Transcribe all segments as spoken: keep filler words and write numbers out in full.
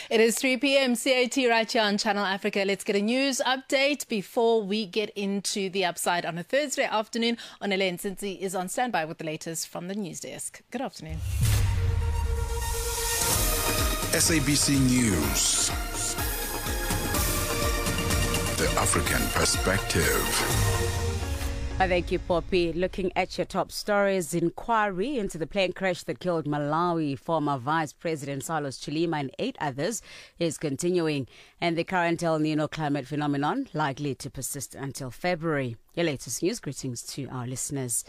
It is three p.m. C A T right here on Channel Africa. Let's get a news update before we get into the upside on a Thursday afternoon. Onele Ntsinzi is on standby with the latest from the news desk. Good afternoon. S A B C News. The African Perspective. Thank you, Poppy. Looking at your top stories, inquiry into the plane crash that killed Malawi former Vice President Salus Chilima and eight others is continuing, and the current El Nino climate phenomenon likely to persist until February. Your latest news greetings to our listeners.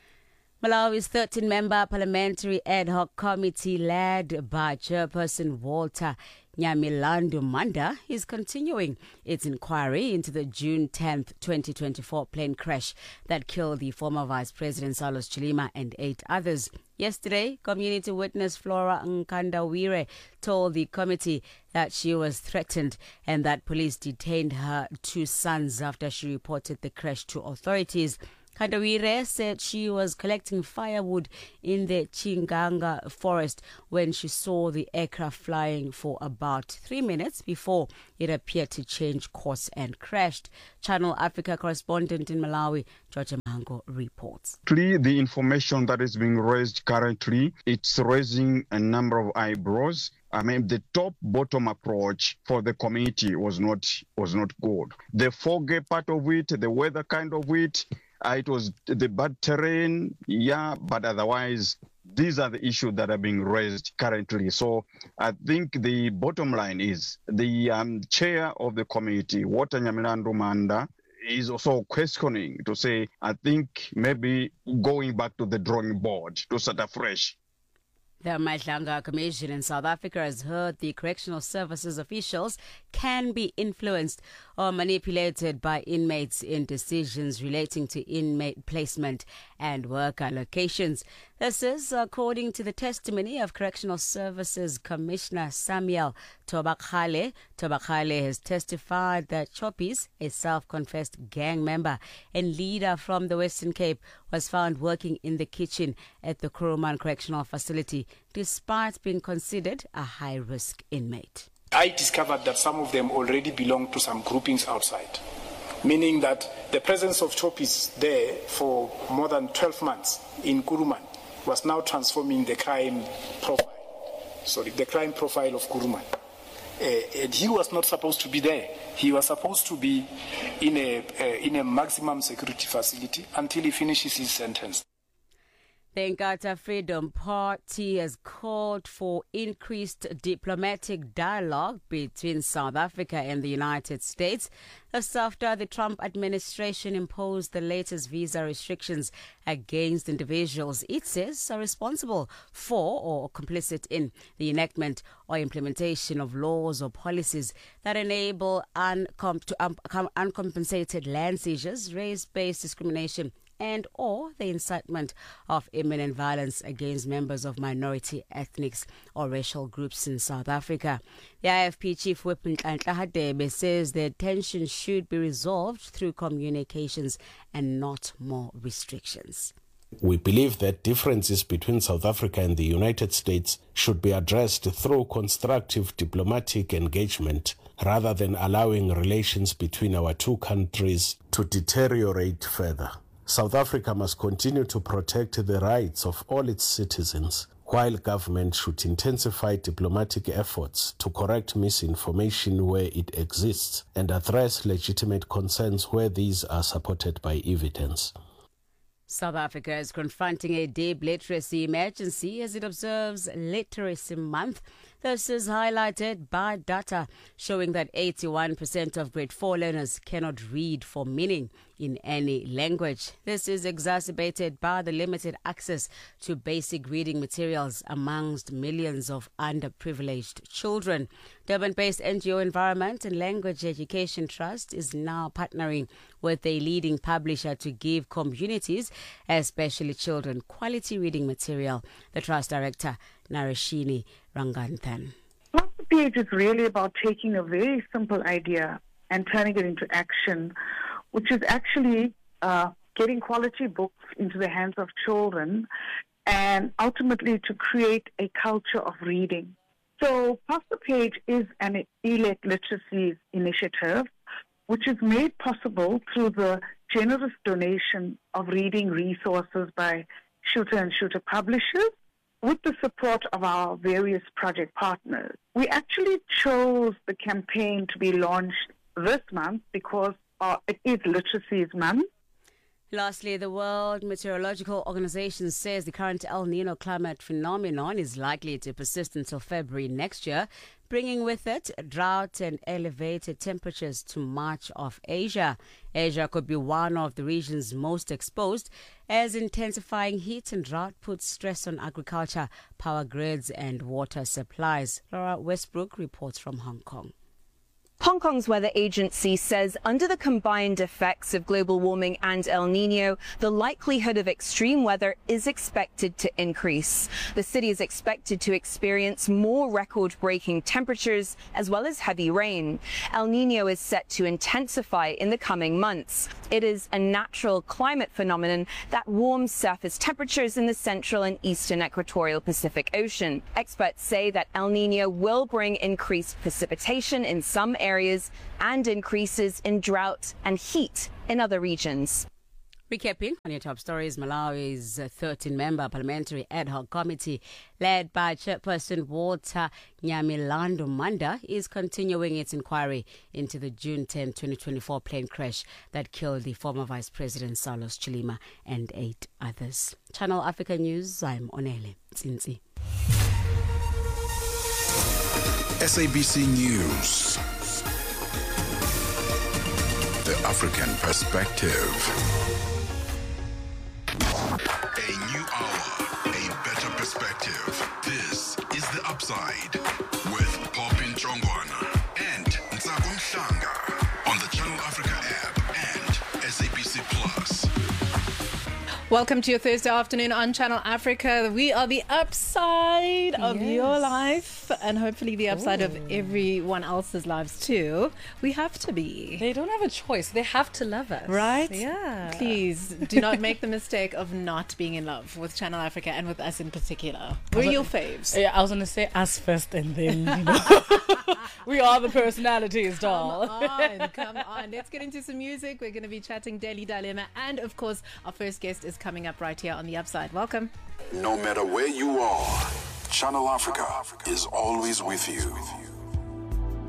Malawi's thirteen-member parliamentary ad hoc committee led by Chairperson Walter Nyamilandu Manda is continuing its inquiry into the June tenth, twenty twenty-four plane crash that killed the former Vice President Salus Chilima and eight others. Yesterday, community witness Flora Nkandawire told the committee that she was threatened and that police detained her two sons after she reported the crash to authorities. Kandawire said she was collecting firewood in the Chinganga forest when she saw the aircraft flying for about three minutes before it appeared to change course and crashed. Channel Africa correspondent in Malawi, George Mango, reports. The information that is being raised currently, it's raising a number of eyebrows. I mean, the top-bottom approach for the committee was not was not good. The foggy part of it, the weather kind of it, uh, it was the bad terrain, yeah, but otherwise, these are the issues that are being raised currently. So I think the bottom line is the um, chair of the committee, Walter Nyamilandu Manda, is also questioning to say, I think maybe going back to the drawing board to start afresh. The Madlanga Commission in South Africa has heard the correctional services officials can be influenced or manipulated by inmates in decisions relating to inmate placement and work allocations. This is according to the testimony of Correctional Services Commissioner Samuel Tobakhale. Tobakhale has testified that Choppies, a self-confessed gang member and leader from the Western Cape, was found working in the kitchen at the Kuruman Correctional Facility despite being considered a high-risk inmate. I discovered that some of them already belong to some groupings outside, meaning that the presence of Choppies there for more than twelve months in Kuruman was now transforming the crime profile, sorry, the crime profile of Kuruman. Uh, and he was not supposed to be there. He was supposed to be in a, uh, in a maximum security facility until he finishes his sentence. The Inkatha Freedom Party has called for increased diplomatic dialogue between South Africa and the United States. That's after the Trump administration imposed the latest visa restrictions against individuals it says are responsible for or complicit in the enactment or implementation of laws or policies that enable uncomp- to, um, uncompensated land seizures, race-based discrimination, and or the incitement of imminent violence against members of minority ethnics or racial groups in South Africa. The I F P Chief Whip Nhlanhla Hadebe says the tension should be resolved through communications and not more restrictions. We believe that differences between South Africa and the United States should be addressed through constructive diplomatic engagement rather than allowing relations between our two countries to deteriorate further. South Africa must continue to protect the rights of all its citizens, while government should intensify diplomatic efforts to correct misinformation where it exists and address legitimate concerns where these are supported by evidence. South Africa is confronting a deep literacy emergency as it observes Literacy Month. This is highlighted by data showing that eighty-one percent of grade four learners cannot read for meaning in any language. This is exacerbated by the limited access to basic reading materials amongst millions of underprivileged children. Durban-based N G O Environment and Language Education Trust is now partnering with a leading publisher to give communities, especially children, quality reading material. The Trust Director, Narashini Ranganthan. Masterpiece is really about taking a very simple idea and turning it into action, which is actually uh, getting quality books into the hands of children and ultimately to create a culture of reading. So Pass the Page is an E L E C literacy initiative which is made possible through the generous donation of reading resources by Shooter and Shooter Publishers with the support of our various project partners. We actually chose the campaign to be launched this month because uh, it is Literacy Month. Lastly, the World Meteorological Organization says the current El Nino climate phenomenon is likely to persist until February next year, bringing with it drought and elevated temperatures to much of Asia. Asia could be one of the regions most exposed, as intensifying heat and drought puts stress on agriculture, power grids and water supplies. Laura Westbrook reports from Hong Kong. Hong Kong's weather agency says under the combined effects of global warming and El Nino, the likelihood of extreme weather is expected to increase. The city is expected to experience more record-breaking temperatures as well as heavy rain. El Nino is set to intensify in the coming months. It is a natural climate phenomenon that warms surface temperatures in the central and eastern equatorial Pacific Ocean. Experts say that El Nino will bring increased precipitation in some areas areas and increases in drought and heat in other regions. Recapping on your top stories, Malawi's thirteen-member parliamentary ad hoc committee led by Chairperson Walter Nyamilando Manda is continuing its inquiry into the June tenth, twenty twenty-four plane crash that killed the former Vice President Saulos Chilima and eight others. Channel Africa News, I'm Onele Tsinzi. S A B C News. The African Perspective. A new hour, a better perspective. This is The Upside with Popin Chongwana and Ntsako Mhlanga on the Channel Africa app and S A B C Plus. Welcome to your Thursday afternoon on Channel Africa. We are the upside of Yes. your life and hopefully the upside Ooh. of everyone else's lives too. We have to be. They don't have a choice. They have to love us. Right? Yeah. Please do not make the mistake of not being in love with Channel Africa and with us in particular. We're your faves. Yeah, I was going to say us first and then, you know. We are the personalities, doll. Come on, come on. Let's get into some music. We're going to be chatting Daily Dilemma. And of course, our first guest is coming up right here on the upside. Welcome. No matter where you are, Channel Africa is always with you.